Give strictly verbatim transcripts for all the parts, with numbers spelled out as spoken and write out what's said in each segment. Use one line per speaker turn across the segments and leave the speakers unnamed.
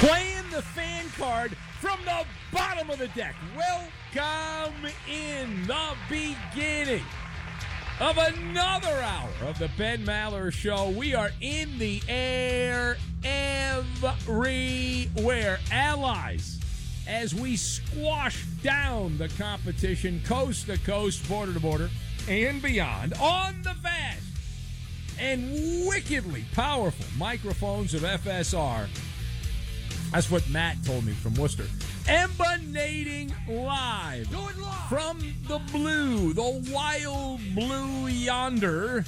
Playing the fan card from the bottom of the deck. Welcome in the beginning of another hour of the Ben Maller Show. We are in the air everywhere. Allies, as we squash down the competition coast to coast, border to border, and beyond on the vast and wickedly powerful microphones of F S R. That's what Matt told me from Worcester. Emanating live, live from the blue, the wild blue yonder,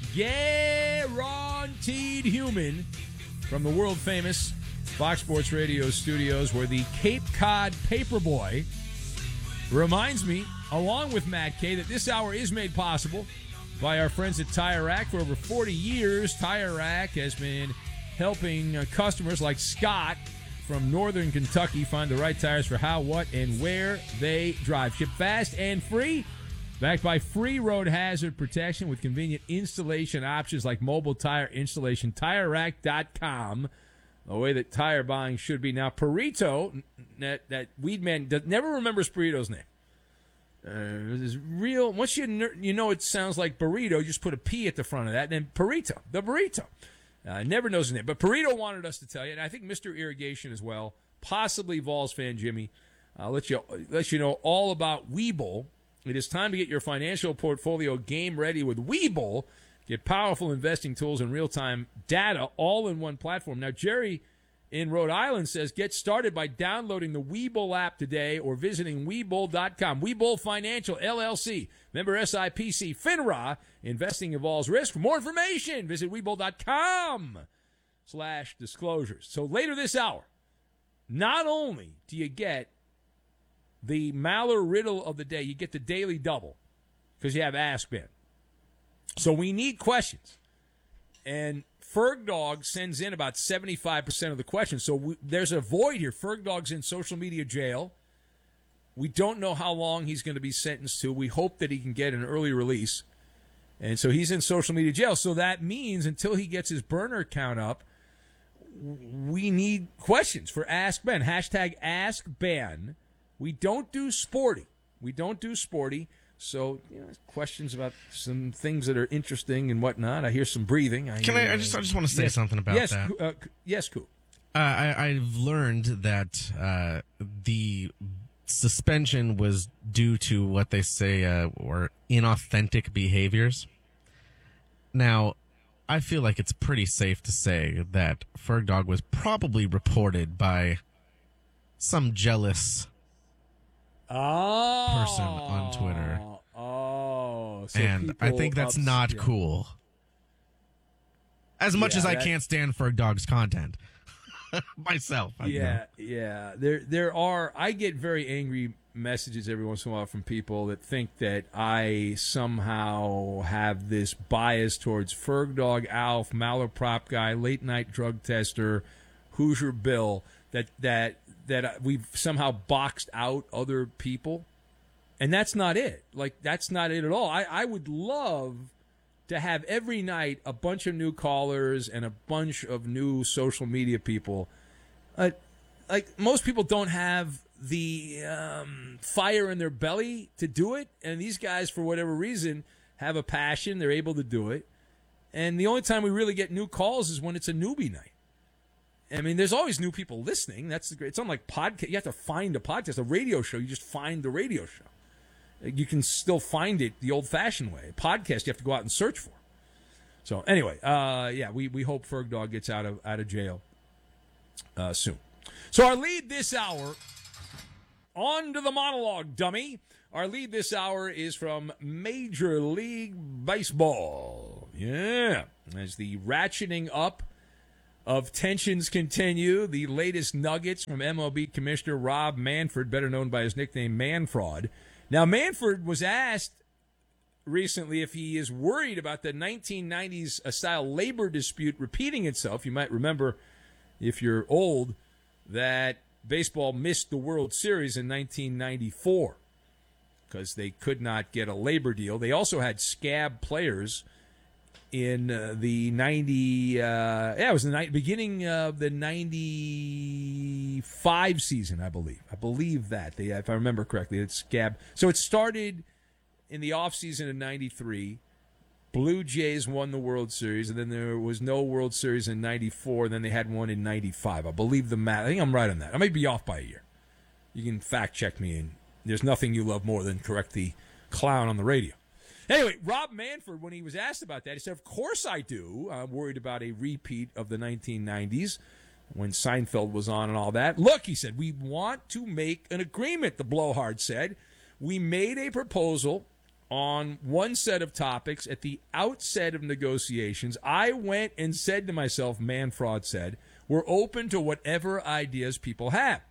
guaranteed human from the world famous Fox Sports Radio studios, where the Cape Cod Paperboy reminds me, along with Matt K, that this hour is made possible by our friends at Tire Rack. For over forty years, Tire Rack has been helping uh, customers like Scott from Northern Kentucky find the right tires for how, what, and where they drive. Ship fast and free, backed by free road hazard protection with convenient installation options like mobile tire installation. Tire Rack dot com, the way that tire buying should be. Now, Perito, that, that weed man, does, never remembers Perito's name. Uh, this is real. Once you you know it sounds like burrito, just put a P at the front of that, and then Perito, the burrito. Uh, never knows his name. But Perito wanted us to tell you, and I think Mister Irrigation as well, possibly Vols fan Jimmy, I'll let you, let you know all about Webull. It is time to get your financial portfolio game ready with Webull. Get powerful investing tools and real-time data all in one platform. Now, Jerry in Rhode Island says, get started by downloading the Webull app today or visiting Webull dot com. Webull Financial, L L C, member S I P C, FINRA, investing involves risk. For more information, visit Webull dot com slash disclosures. So later this hour, not only do you get the Maller riddle of the day, you get the daily double because you have Ask Ben. So we need questions. And Ferg Dog sends in about seventy-five percent of the questions. So we, there's a void here. Ferg Dog's in social media jail. We don't know how long he's going to be sentenced to. We hope that he can get an early release. And so he's in social media jail. So that means until he gets his burner count up, we need questions for Ask Ben. Hashtag Ask Ben. We don't do sporty. We don't do sporty. So, you know, questions about some things that are interesting and whatnot. I hear some breathing. I
Can
hear,
I, I just I just want to say
yes,
something about
yes,
that.
Uh, yes, Coop.
Uh, I, I've learned that uh, the suspension was due to what they say uh, were inauthentic behaviors. Now, I feel like it's pretty safe to say that Ferg Dog was probably reported by some jealous
oh.
person on Twitter.
Oh, so
and I think that's
ups,
not
yeah.
cool. As much
yeah,
as I
that,
can't stand Ferg Dog's content myself. I
yeah,
know.
yeah. There, there are. I get very angry messages every once in a while from people that think that I somehow have this bias towards Ferg Dog, Alf, Maller Prop Guy, late night drug tester, Hoosier Bill. That that that we've somehow boxed out other people. And that's not it. Like, that's not it at all. I, I would love to have every night a bunch of new callers and a bunch of new social media people. Uh, like, most people don't have the um, fire in their belly to do it. And these guys, for whatever reason, have a passion. They're able to do it. And the only time we really get new calls is when it's a newbie night. I mean, there's always new people listening. That's the great. It's unlike podcast. You have to find a podcast, a radio show. You just find the radio show. You can still find it the old-fashioned way. A podcast, you have to go out and search for. So anyway, uh, yeah, we, we hope Ferg Dog gets out of out of jail uh, soon. So our lead this hour, on to the monologue, dummy. Our lead this hour is from Major League Baseball. Yeah, as the ratcheting up of tensions continue, the latest nuggets from M L B Commissioner Rob Manfred, better known by his nickname Manfraud. Now, Manfred was asked recently if he is worried about the nineteen nineties style labor dispute repeating itself. You might remember, if you're old, that baseball missed the World Series in nineteen ninety-four because they could not get a labor deal. They also had scab players in uh, the ninety, uh, yeah, it was the ni- beginning of the ninety ninety-five season, I believe. I believe that, they, if I remember correctly. It's Gab. So it started in the offseason of ninety-three. Blue Jays won the World Series, and then there was no World Series in ninety-four. Then they had one in ninety-five. I believe the math. I think I'm right on that. I might be off by a year. You can fact check me, and there's nothing you love more than correct the clown on the radio. Anyway, Rob Manfred, when he was asked about that, he said, of course I do. I'm worried about a repeat of the nineteen nineties when Seinfeld was on and all that. Look, he said, we want to make an agreement, the blowhard said. We made a proposal on one set of topics at the outset of negotiations. I went and said to myself, Manfred said, we're open to whatever ideas people have.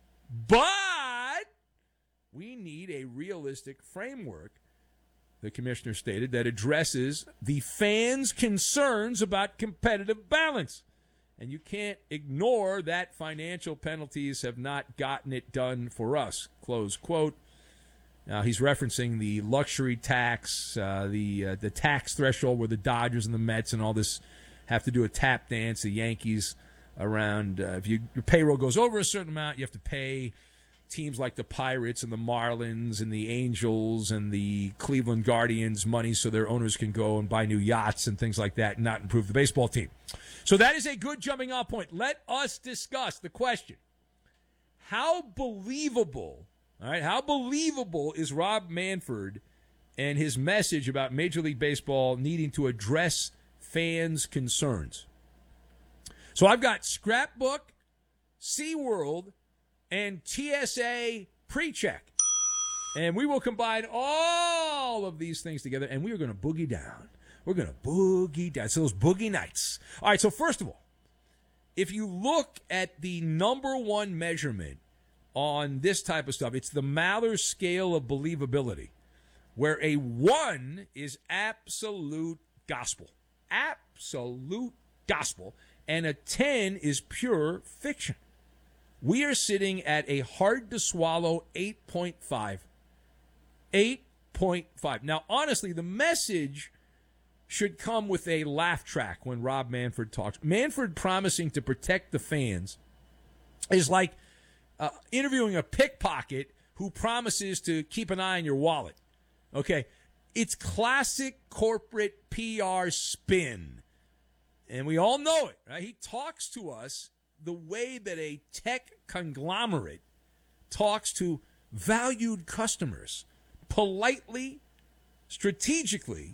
But we need a realistic framework, the commissioner stated, that addresses the fans' concerns about competitive balance. And you can't ignore that financial penalties have not gotten it done for us, close quote. Now, he's referencing the luxury tax, uh, the uh, the tax threshold where the Dodgers and the Mets and all this have to do a tap dance, the Yankees around. Uh, if you, your payroll goes over a certain amount, you have to pay teams like the Pirates and the Marlins and the Angels and the Cleveland Guardians money so their owners can go and buy new yachts and things like that and not improve the baseball team. So that is a good jumping off point. Let us discuss the question. How believable, all right, how believable is Rob Manfred and his message about Major League Baseball needing to address fans' concerns? So I've got Scrapbook, SeaWorld, and T S A pre-check. And we will combine all of these things together, and we are going to boogie down. We're going to boogie down. So those boogie nights. All right, so first of all, if you look at the number one measurement on this type of stuff, it's the Maller scale of believability, where a one is absolute gospel. Absolute gospel. And a ten is pure fiction. We are sitting at a hard-to-swallow eight point five. eight point five. Now, honestly, the message should come with a laugh track when Rob Manfred talks. Manfred promising to protect the fans is like uh, interviewing a pickpocket who promises to keep an eye on your wallet. Okay? It's classic corporate P R spin. And we all know it, right? He talks to us the way that a tech conglomerate talks to valued customers, politely, strategically,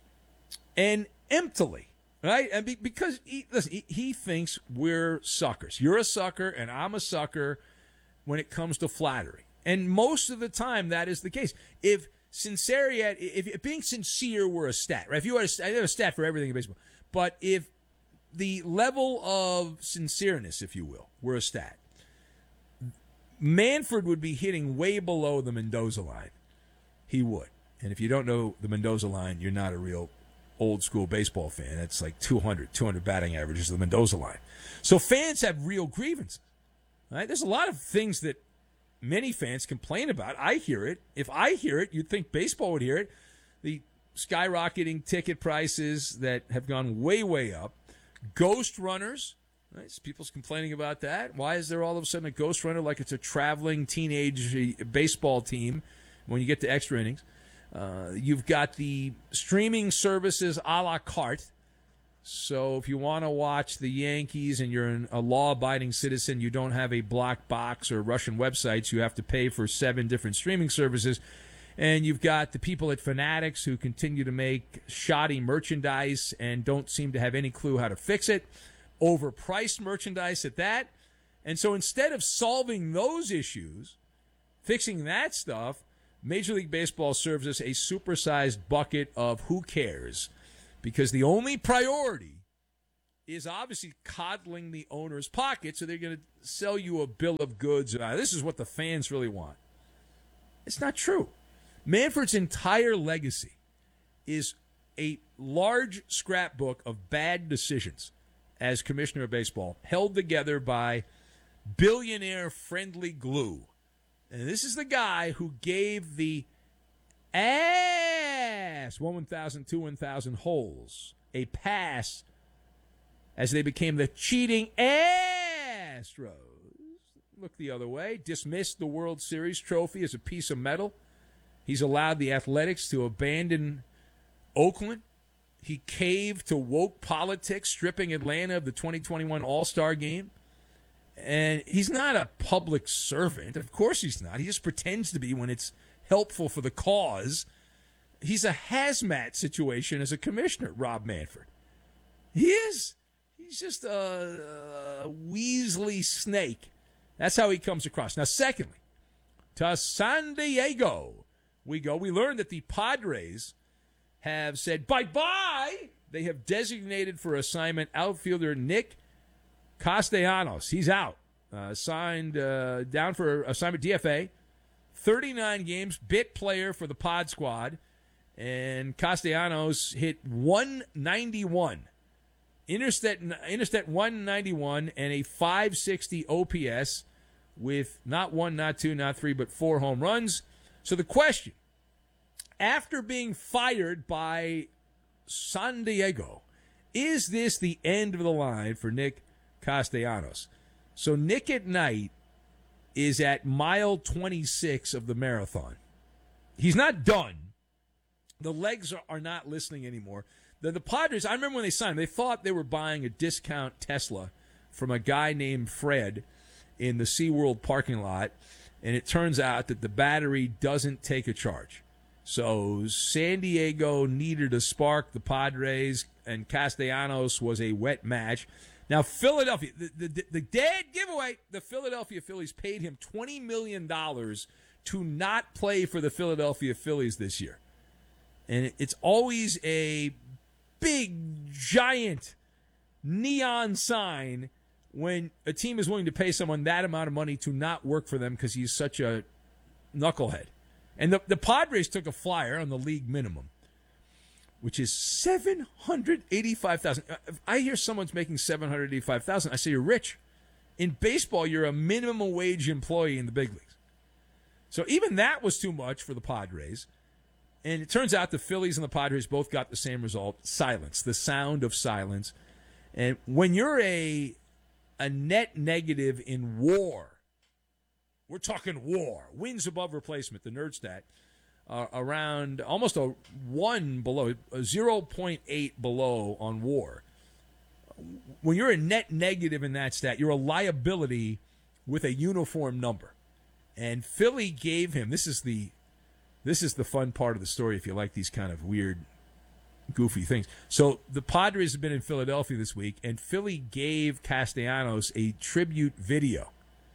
and emptily, right? And be, because he, listen, he, he thinks we're suckers. You're a sucker, and I'm a sucker when it comes to flattery. And most of the time, that is the case. If sincerity, if, if being sincere were a stat, right? If you had a, I have a stat for everything in baseball, but if the level of sincereness, if you will, were a stat, Manfred would be hitting way below the Mendoza line. He would. And if you don't know the Mendoza line, you're not a real old-school baseball fan. That's like two hundred, two hundred batting average is the Mendoza line. So fans have real grievances. Right? There's a lot of things that many fans complain about. I hear it. If I hear it, you'd think baseball would hear it. The skyrocketing ticket prices that have gone way, way up. Ghost runners, right? So people's complaining about that. Why is there all of a sudden a ghost runner like it's a traveling teenage baseball team when you get to extra innings? Uh, you've got the streaming services a la carte. So if you want to watch the Yankees and you're an, a law-abiding citizen, you don't have a block box or Russian websites, you have to pay for seven different streaming services. And you've got the people at Fanatics who continue to make shoddy merchandise and don't seem to have any clue how to fix it. Overpriced merchandise at that. And so instead of solving those issues, fixing that stuff, Major League Baseball serves us a supersized bucket of who cares. Because the only priority is obviously coddling the owner's pocket, so they're going to sell you a bill of goods. Uh, this is what the fans really want. It's not true. Manfred's entire legacy is a large scrapbook of bad decisions as commissioner of baseball, held together by billionaire-friendly glue. And this is the guy who gave the ass, one one thousand, two one thousand holes, a pass as they became the cheating Astros. looked the other way, dismissed the World Series trophy as a piece of metal. He's allowed the Athletics to abandon Oakland. He caved to woke politics, stripping Atlanta of the twenty twenty-one All-Star Game. And he's not a public servant. Of course he's not. He just pretends to be when it's helpful for the cause. He's a hazmat situation as a commissioner, Rob Manfred. He is. He's just a, a Weasley snake. That's how he comes across. Now, secondly, to San Diego we go. We learned that the Padres have said bye-bye. They have designated for assignment outfielder Nick Castellanos. He's out. Uh, signed uh, down for assignment D F A. thirty-nine games, bit player for the Pod Squad. And Castellanos hit one ninety-one. Interstat, Interstat one ninety-one and a five sixty O P S with not one, not two, not three, but four home runs. So the question, after being fired by San Diego, is this the end of the line for Nick Castellanos? So Nick at night is at mile twenty-six of the marathon. He's not done. The legs are, are not listening anymore. The, the Padres, I remember when they signed him, they thought they were buying a discount Tesla from a guy named Fred in the SeaWorld parking lot, and it turns out that the battery doesn't take a charge. So San Diego needed a spark, the Padres, and Castellanos was a wet match. Now, Philadelphia, the, the, the dead giveaway, the Philadelphia Phillies paid him twenty million dollars to not play for the Philadelphia Phillies this year. And it's always a big, giant neon sign when a team is willing to pay someone that amount of money to not work for them because he's such a knucklehead. And the, the Padres took a flyer on the league minimum, which is seven hundred eighty-five thousand dollars. If I hear someone's making seven hundred eighty-five thousand dollars, I say you're rich. In baseball, you're a minimum wage employee in the big leagues. So even that was too much for the Padres. And it turns out the Phillies and the Padres both got the same result, silence, the sound of silence. And when you're a a net negative in war, we're talking war, wins above replacement, the nerd stat, uh, around almost a one below, a zero point eight below on war. When you're a net negative in that stat, you're a liability with a uniform number. And Philly gave him, this is the This is the fun part of the story if you like these kind of weird, goofy things. So the Padres have been in Philadelphia this week, and Philly gave Castellanos a tribute video.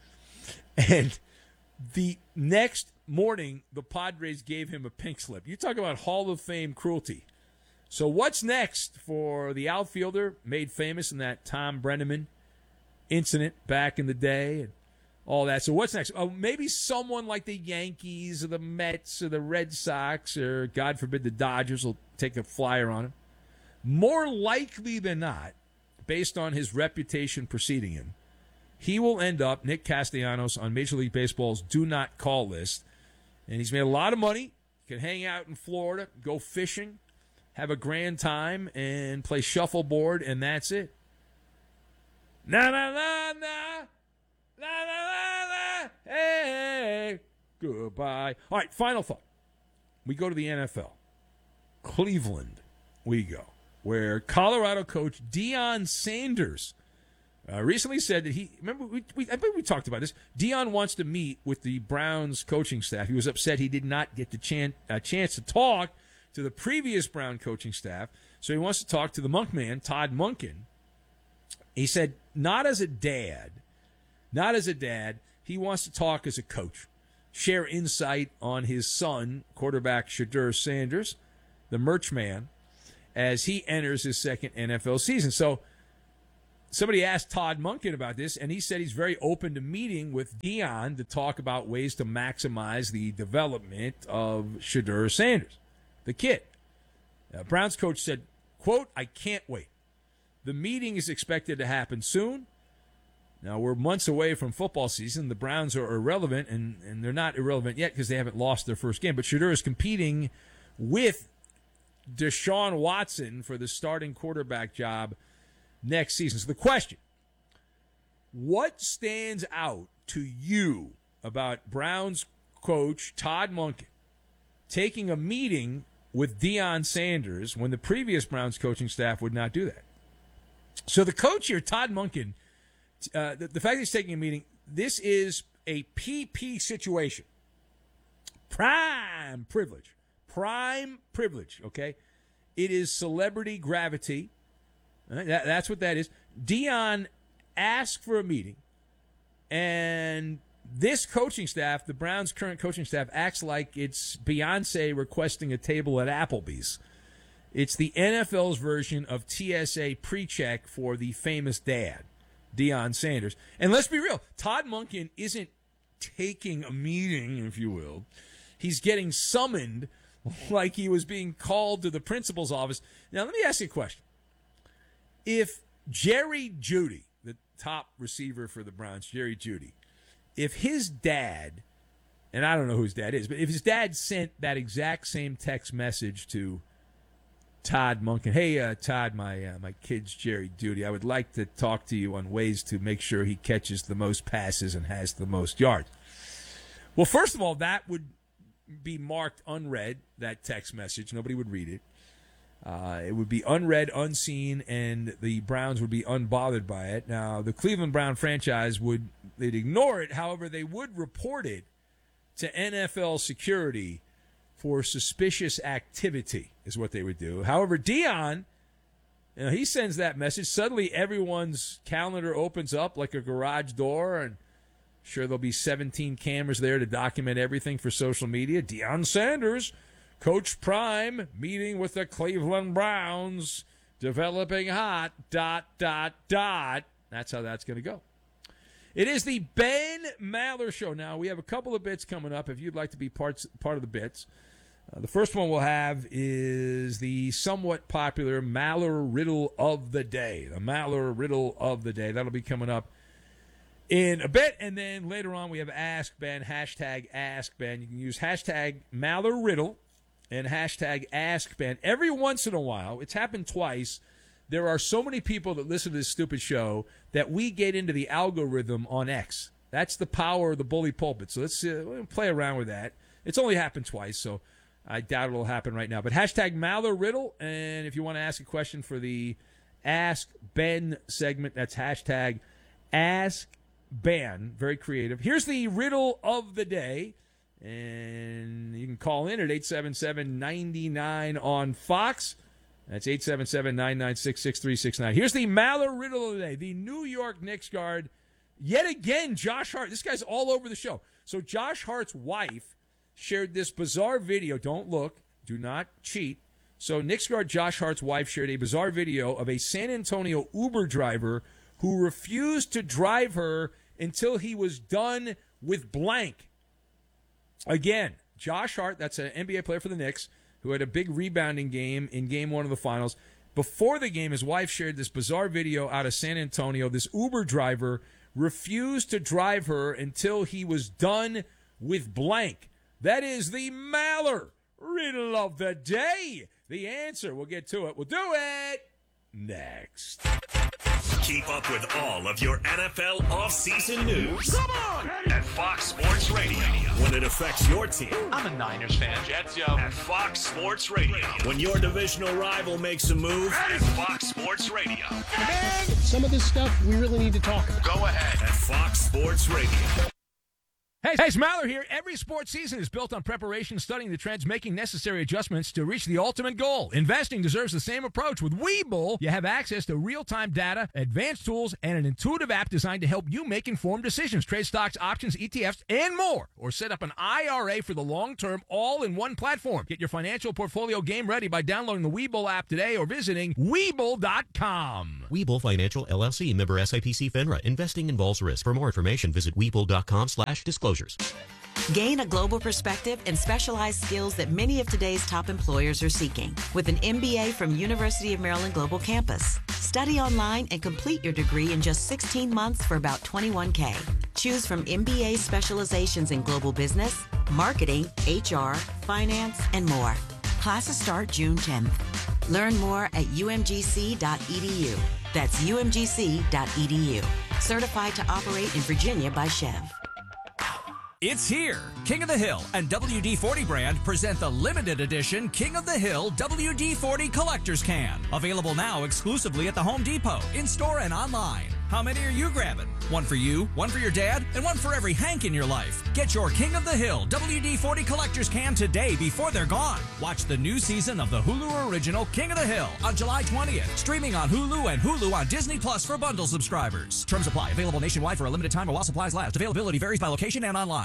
And the next morning, the Padres gave him a pink slip. You talk about Hall of Fame cruelty. So what's next for the outfielder made famous in that Tom Brenneman incident back in the day and all that? So what's next? Oh, maybe someone like the Yankees or the Mets or the Red Sox or, God forbid, the Dodgers will take a flyer on him. More likely than not, based on his reputation preceding him, he will end up, Nick Castellanos, on Major League Baseball's do not call list. And he's made a lot of money, can hang out in Florida, go fishing, have a grand time, and play shuffleboard, and that's it. Na na na na. La, la, la, la, hey, goodbye. All right, final thought. We go to the N F L. Cleveland we go, where Colorado coach Deion Sanders uh, recently said that he, remember, we, we, I think we talked about this. Deion wants to meet with the Browns coaching staff. He was upset he did not get the chan- a chance to talk to the previous Brown coaching staff, so he wants to talk to the Monkman, Todd Monken. He said, not as a dad, Not as a dad. He wants to talk as a coach, share insight on his son, quarterback Shedeur Sanders, the merch man, as he enters his second N F L season. So somebody asked Todd Monken about this, and he said he's very open to meeting with Deion to talk about ways to maximize the development of Shedeur Sanders, the kid. Uh, Browns coach said, quote, I can't wait. The meeting is expected to happen soon. Now, we're months away from football season. The Browns are irrelevant, and, and they're not irrelevant yet because they haven't lost their first game. But Shedeur is competing with Deshaun Watson for the starting quarterback job next season. So the question, what stands out to you about Browns coach Todd Monken taking a meeting with Deion Sanders when the previous Browns coaching staff would not do that? So the coach here, Todd Monken, uh, the, the fact that he's taking a meeting, this is a P P situation. Prime privilege. Prime privilege, okay? It is celebrity gravity. Right? That, that's what that is. Deion asked for a meeting, and this coaching staff, the Browns' current coaching staff, acts like it's Beyonce requesting a table at Applebee's. It's the N F L's version of T S A pre-check for the famous dad, Deion Sanders. And let's be real, Todd Monken isn't taking a meeting, if you will. He's getting summoned like he was being called to the principal's office. Now, let me ask you a question. If Jerry Jeudy, the top receiver for the Browns, Jerry Jeudy, if his dad, and I don't know who his dad is, but if his dad sent that exact same text message to Todd Monken, hey, uh, Todd, my uh, my kid's Jerry Jeudy, I would like to talk to you on ways to make sure he catches the most passes and has the most yards. Well, first of all, that would be marked unread, that text message. Nobody would read it. Uh, it would be unread, unseen, and the Browns would be unbothered by it. Now, the Cleveland Brown franchise would they'd ignore it. However, they would report it to N F L security for suspicious activity is what they would do. However, Deion, you know, he sends that message. Suddenly, everyone's calendar opens up like a garage door, and sure there'll be seventeen cameras there to document everything for social media. Deion Sanders, Coach Prime, meeting with the Cleveland Browns, developing hot, dot, dot, dot. That's how that's going to go. It is the Ben Maller Show. Now, we have a couple of bits coming up if you'd like to be parts, part of the bits. Uh, the first one we'll have is the somewhat popular Maller Riddle of the Day. The Maller Riddle of the Day. That'll be coming up in a bit. And then later on, we have Ask Ben, hashtag Ask Ben. You can use hashtag Maller Riddle and hashtag Ask Ben. Every once in a while, it's happened twice, there are so many people that listen to this stupid show that we get into the algorithm on X. That's the power of the bully pulpit. So let's uh, play around with that. It's only happened twice, so I doubt it'll happen right now. But hashtag Maller Riddle, and if you want to ask a question for the Ask Ben segment, that's hashtag Ask Ben. Very creative. Here's the riddle of the day, and you can call in at eight seven seven, nine nine on Fox. That's eight seven seven, nine nine six, six three six nine. Here's the Maller Riddle of the day. The New York Knicks guard, yet again, Josh Hart. This guy's all over the show. So Josh Hart's wife shared this bizarre video. Don't look. Do not cheat. So Knicks guard Josh Hart's wife shared a bizarre video of a San Antonio Uber driver who refused to drive her until he was done with blank. Again, Josh Hart, that's an N B A player for the Knicks, who had a big rebounding game in game one of the finals. Before the game, his wife shared this bizarre video out of San Antonio. This Uber driver refused to drive her until he was done with blank. That is the Maller Riddle of the Day. The answer, we'll get to it. We'll do it next.
Keep up with all of your N F L offseason news. Come on! At Fox Sports Radio. When it affects your team.
I'm a Niners fan. Jets, yo.
At Fox Sports Radio. When your divisional rival makes a move. At Fox Sports Radio.
Man, some of this stuff we really need to talk about.
Go ahead. At Fox Sports Radio.
Hey, hey, it's Maller here. Every sports season is built on preparation, studying the trends, making necessary adjustments to reach the ultimate goal. Investing deserves the same approach. With Webull, you have access to real-time data, advanced tools, and an intuitive app designed to help you make informed decisions. Trade stocks, options, E T Fs, and more. Or set up an I R A for the long term, all in one platform. Get your financial portfolio game ready by downloading the Webull app today or visiting Webull dot com.
Webull Financial, L L C, member S I P C FINRA. Investing involves risk. For more information, visit Webull dot com slash disclosures.
Gain a global perspective and specialized skills that many of today's top employers are seeking with an M B A from University of Maryland Global Campus. Study online and complete your degree in just sixteen months for about twenty-one K. Choose from M B A specializations in global business, marketing, H R, finance, and more. Classes start June tenth. Learn more at U M G C dot E D U. That's U M G C dot E D U. Certified to operate in Virginia by Chev.
It's here. King of the Hill and W D forty brand present the limited edition King of the Hill W D forty Collector's Can. Available now exclusively at the Home Depot, in-store and online. How many are you grabbing? One for you, one for your dad, and one for every Hank in your life. Get your King of the Hill W D forty Collector's Can today before they're gone. Watch the new season of the Hulu original King of the Hill on July twentieth. Streaming on Hulu and Hulu on Disney Plus for bundle subscribers. Terms apply. Available nationwide for a limited time or while supplies last. Availability varies by location and online.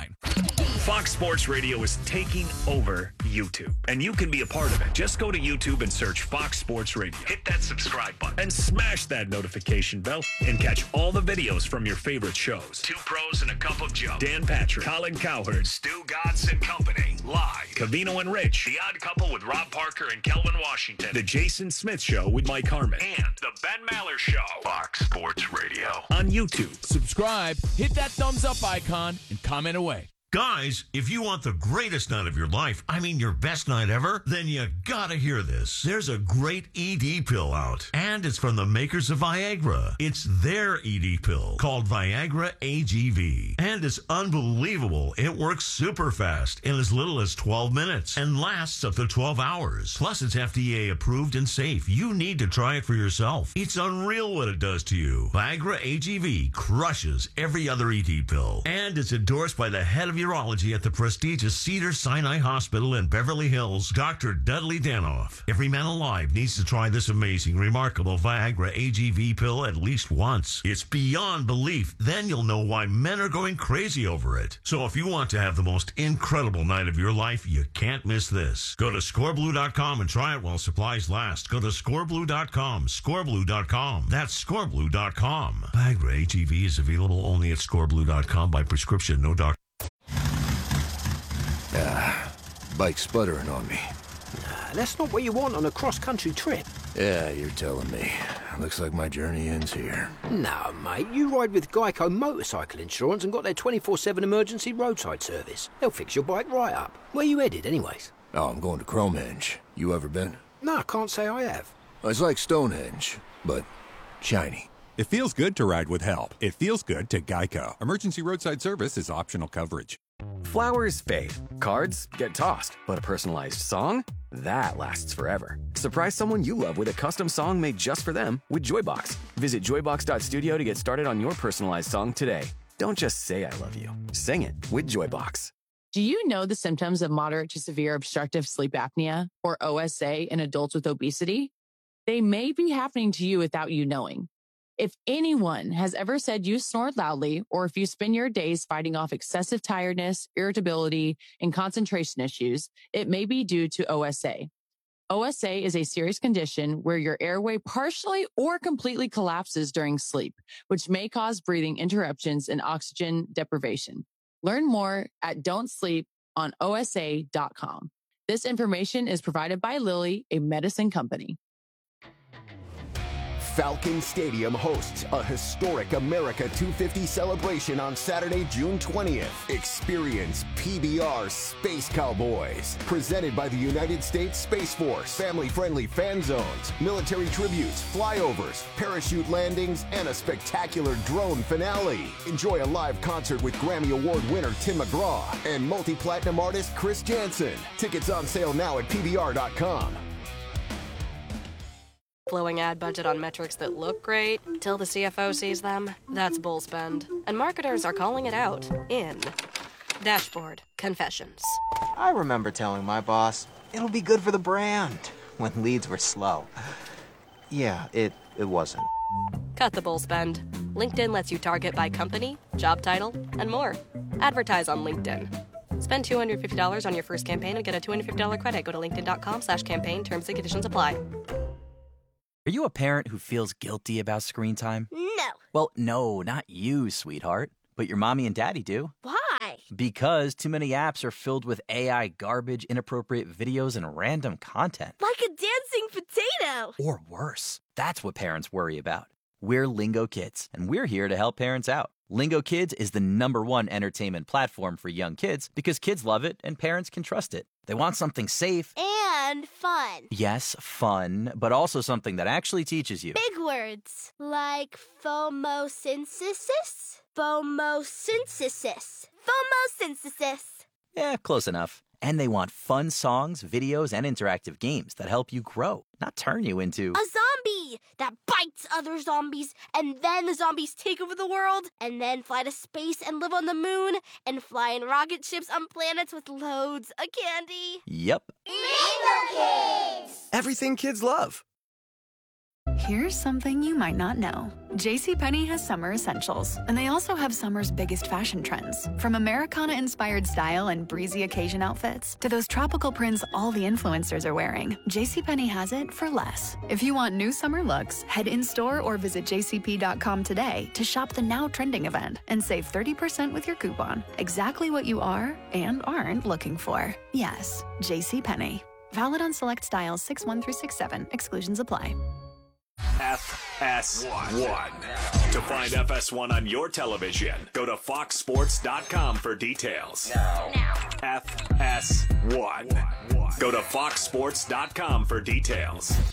Fox Sports Radio is taking over YouTube, and you can be a part of it. Just go to YouTube and search Fox Sports Radio. Hit that subscribe button and smash that notification bell and catch all the videos from your favorite shows. Two Pros and a Cup of Joe. Dan Patrick, Colin Cowherd, Stu Gatz and Company. Live. Cavino and Rich. The Odd Couple with Rob Parker and Kelvin Washington. The Jason Smith Show with Mike Harmon. And The Ben Maller Show. Fox Sports Radio. On YouTube.
Subscribe, hit that thumbs up icon, and comment away.
Guys, if you want the greatest night of your life, I mean your best night ever, then you gotta hear this. There's a great E D pill out, and it's from the makers of Viagra. It's their E D pill called Viagra A G V, and it's unbelievable. It works super fast in as little as twelve minutes and lasts up to twelve hours. Plus, it's F D A approved and safe. You need to try it for yourself. It's unreal what it does to you. Viagra A G V crushes every other E D pill, and it's endorsed by the head of your urology at the prestigious Cedars-Sinai Hospital in Beverly Hills, Doctor Dudley Danoff. Every man alive needs to try this amazing, remarkable Viagra A G V pill at least once. It's beyond belief. Then you'll know why men are going crazy over it. So if you want to have the most incredible night of your life, you can't miss this. Go to score blue dot com and try it while supplies last. Go to score blue dot com, score blue dot com. That's score blue dot com. Viagra A G V is available only at score blue dot com by prescription, no doctor.
Ah, bike's sputtering on me.
Nah, that's not what you want on a cross-country trip.
Yeah, you're telling me. Looks like my journey ends here.
No, mate, you ride with Geico Motorcycle Insurance and got their twenty-four seven emergency roadside service. They'll fix your bike right up. Where you headed, anyways?
Oh, I'm going to Cromehenge. You ever been?
No, I can't say I have.
It's like Stonehenge, but shiny.
It feels good to ride with help. It feels good to Geico. Emergency roadside service is optional coverage.
Flowers fade, cards get tossed, but a personalized song? That lasts forever. Surprise someone you love with a custom song made just for them with Joybox. Visit joybox dot studio to get started on your personalized song today. Don't just say I love you. Sing it with Joybox.
Do you know the symptoms of moderate to severe obstructive sleep apnea, or O S A, in adults with obesity? They may be happening to you without you knowing. If anyone has ever said you snore loudly, or if you spend your days fighting off excessive tiredness, irritability, and concentration issues, it may be due to O S A. O S A is a serious condition where your airway partially or completely collapses during sleep, which may cause breathing interruptions and oxygen deprivation. Learn more at don't sleep on O S A dot com. This information is provided by Lilly, a medicine company.
Falcon Stadium hosts a historic America two fifty celebration on Saturday, June twentieth. Experience P B R Space Cowboys, presented by the United States Space Force. Family-friendly fan zones, military tributes, flyovers, parachute landings, and a spectacular drone finale. Enjoy a live concert with Grammy Award winner Tim McGraw and multi-platinum artist Chris Jansen. Tickets on sale now at P B R dot com.
Blowing ad budget on metrics that look great till the C F O sees them, that's bull spend. And marketers are calling it out in Dashboard Confessions.
I remember telling my boss, it'll be good for the brand, when leads were slow. Yeah, it, it wasn't.
Cut the bull spend. LinkedIn lets you target by company, job title, and more. Advertise on LinkedIn. Spend two hundred fifty dollars on your first campaign and get a two hundred fifty dollars credit. Go to linkedin.com slash campaign. Terms and conditions apply.
Are you a parent who feels guilty about screen time?
No.
Well, no, not you, sweetheart. But your mommy and daddy do.
Why?
Because too many apps are filled with A I garbage, inappropriate videos, and random content.
Like a dancing potato.
Or worse. That's what parents worry about. We're Lingo Kids, and we're here to help parents out. Lingo Kids is the number one entertainment platform for young kids because kids love it and parents can trust it. They want something safe.
And fun.
Yes, fun, but also something that actually teaches you.
Big words like phomosynthesis, phomosynthesis, phomosynthesis.
Yeah, close enough. And they want fun songs, videos, and interactive games that help you grow, not turn you into...
a zombie that bites other zombies, and then the zombies take over the world, and then fly to space and live on the moon, and fly in rocket ships on planets with loads of candy.
Yep.
Lingo Kids!
Everything kids love.
Here's something you might not know. JCPenney has summer essentials, and they also have summer's biggest fashion trends. From Americana-inspired style and breezy occasion outfits to those tropical prints all the influencers are wearing, JCPenney has it for less. If you want new summer looks, head in-store or visit j c p dot com today to shop the now trending event and save thirty percent with your coupon. Exactly what you are and aren't looking for. Yes, JCPenney. Valid on select styles six one through six seven. Exclusions apply.
F S one. To find F S one on your television, go to fox sports dot com for details. Now. F S one. Go to fox sports dot com for details.